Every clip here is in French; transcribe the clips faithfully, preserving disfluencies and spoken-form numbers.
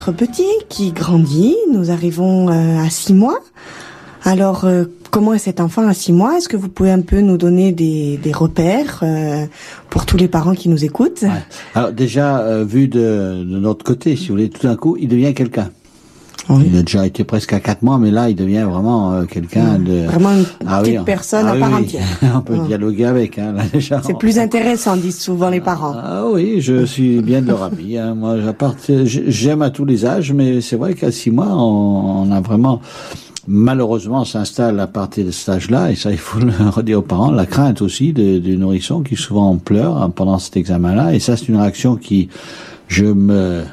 Notre petit qui grandit, nous arrivons euh, à six mois. Alors, euh, comment est cet enfant à six mois? Est-ce que vous pouvez un peu nous donner des, des repères euh, pour tous les parents qui nous écoutent? Ouais. Alors déjà, euh, vu de, de notre côté, si vous voulez, tout d'un coup, il devient quelqu'un. Oui. Il a déjà été presque à quatre mois, mais là, il devient vraiment euh, quelqu'un de... Vraiment une ah, petite oui, personne ah, à oui, part oui. entière. On peut ah. dialoguer avec, hein, là, déjà. C'est plus intéressant, disent souvent les parents. Ah oui, je suis bien de leur avis. Hein. Moi, à part, j'aime à tous les âges, mais c'est vrai qu'à six mois, on, on a vraiment... Malheureusement, s'installe à partir de cet âge-là, et ça, il faut le redire aux parents, la crainte aussi de, du nourrisson qui souvent pleure hein, pendant cet examen-là, et ça, c'est une réaction qui, je me...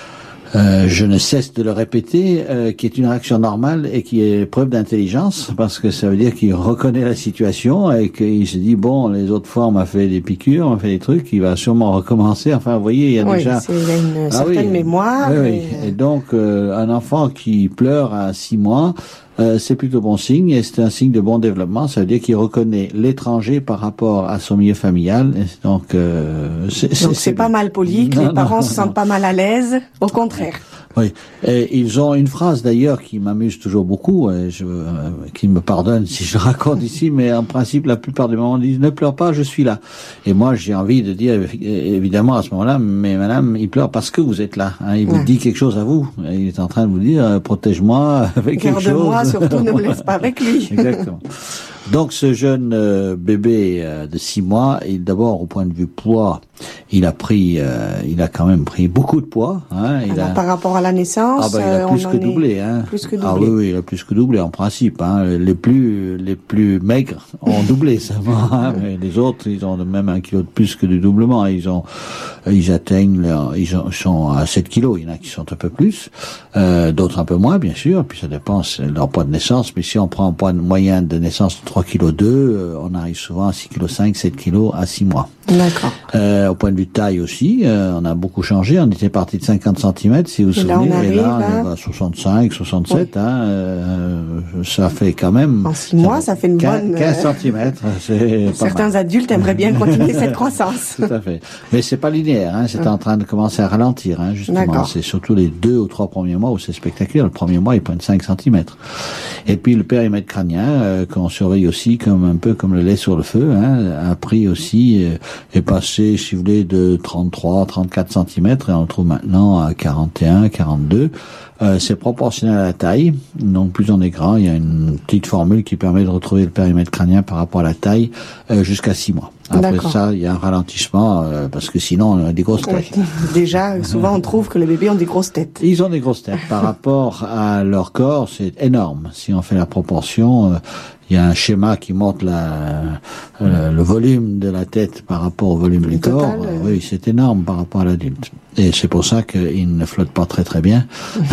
Euh, je ne cesse de le répéter, euh, qui est une réaction normale et qui est preuve d'intelligence, parce que ça veut dire qu'il reconnaît la situation et qu'il se dit, bon, les autres fois on m'a fait des piqûres, on m'a fait des trucs, il va sûrement recommencer. Enfin, vous voyez, il y a oui, déjà... il y a une ah, certaine oui. mémoire. Oui, et... oui. Et donc, euh, un enfant qui pleure à six mois, Euh, c'est plutôt bon signe, et c'est un signe de bon développement. Ça veut dire qu'il reconnaît l'étranger par rapport à son milieu familial. Et donc, euh, c'est, donc c'est, c'est pas mal poli, que non, les parents non, se sentent non. pas mal à l'aise. Au contraire. Oui. Et ils ont une phrase d'ailleurs qui m'amuse toujours beaucoup, et je, euh, qui me pardonne si je raconte ici, mais en principe, la plupart des moments, ils disent « Ne pleure pas, je suis là ». Et moi, j'ai envie de dire, évidemment, à ce moment-là, mais madame, il pleure parce que vous êtes là. Hein, il vous ouais. dit quelque chose à vous. Il est en train de vous dire « Protège-moi avec quelque chose ». Garde-moi, surtout ne me laisse pas avec lui. Exactement. Donc ce jeune euh, bébé euh, de six mois, il d'abord au point de vue poids, il a pris, euh, il a quand même pris beaucoup de poids. Hein, il Alors, a... par rapport à la naissance, ah ben, il a plus on que doublé. Hein. Plus que doublé. Ah oui, oui, il a plus que doublé en principe. Hein. Les plus, les plus maigres ont doublé seulement. Hein, mais les autres, ils ont même un kilo de plus que du doublement. Ils ont, ils atteignent, leur, ils sont à sept kilos. Il y en a qui sont un peu plus, euh, d'autres un peu moins, bien sûr. Puis ça dépend de leur poids de naissance. Mais si on prend un poids moyen de naissance de trois virgule deux kilos, euh, on arrive souvent à six virgule cinq kilos, sept kilos à six mois. D'accord. Euh, au point de vue de taille aussi, euh, on a beaucoup changé. On était parti de cinquante centimètres, si vous vous souvenez. Là, on et là, là... on est à soixante-cinq, soixante-sept. Oui. Hein, euh, ça fait quand même... En six mois, ça fait une quinze, bonne... quinze centimètres. C'est Certains pas adultes aimeraient bien continuer cette croissance. Tout à fait. Mais c'est pas linéaire. Hein, c'est ah. en train de commencer à ralentir. Hein, justement. C'est surtout les deux ou trois premiers mois où c'est spectaculaire. Le premier mois, ils prennent cinq centimètres. Et puis le périmètre crânien, euh, qu'on surveille aussi comme un peu comme le lait sur le feu, hein, a pris aussi, euh, est passé, si vous voulez, de trente-trois, trente-quatre centimètres, et on le trouve maintenant à quarante et un, quarante-deux. Euh, c'est proportionnel à la taille, donc plus on est grand, il y a une petite formule qui permet de retrouver le périmètre crânien par rapport à la taille euh, jusqu'à six mois. Après D'accord. ça, il y a un ralentissement, euh, parce que sinon, on a des grosses têtes. Déjà, souvent, on trouve que les bébés ont des grosses têtes. Ils ont des grosses têtes. Par rapport à leur corps, c'est énorme. Si on fait la proportion, euh, il y a un schéma qui montre la, euh, le volume de la tête par rapport au volume du corps. Euh... Oui, c'est énorme par rapport à l'adulte. Et c'est pour ça qu'il ne flotte pas très très bien,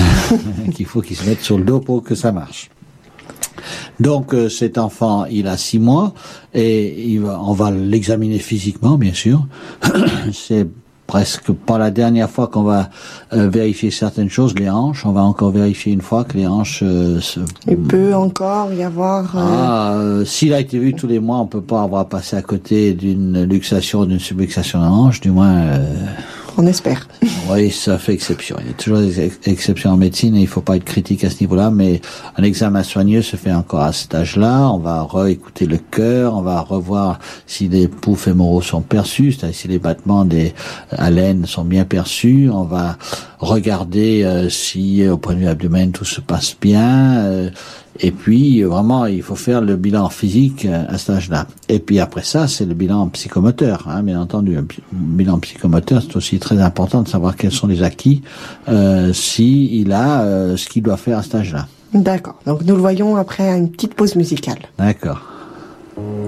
qu'il faut qu'il se mette sur le dos pour que ça marche. Donc euh, cet enfant, il a six mois et il va, on va l'examiner physiquement, bien sûr. C'est presque pas la dernière fois qu'on va euh, vérifier certaines choses, les hanches. On va encore vérifier une fois que les hanches... Euh, se... Il peut encore y avoir... Euh... Ah, euh, s'il a été vu tous les mois, on peut pas avoir passé à côté d'une luxation, d'une subluxation de hanche, du moins... Euh... On espère. Oui, ça fait exception. Il y a toujours des ex- exceptions en médecine et il faut pas être critique à ce niveau-là, mais un examen soigneux se fait encore à cet âge-là. On va réécouter le cœur, on va revoir si les pouls fémoraux sont perçus, c'est-à-dire si les battements des haleines sont bien perçus. On va regarder euh, si au point de vue abdomen tout se passe bien. Euh, Et puis, vraiment, il faut faire le bilan physique à cet âge-là. Et puis après ça, c'est le bilan psychomoteur, hein, bien entendu. Le bilan psychomoteur, c'est aussi très important de savoir quels sont les acquis, euh, si il a euh, ce qu'il doit faire à cet âge-là. D'accord. Donc, nous le voyons après une petite pause musicale. D'accord.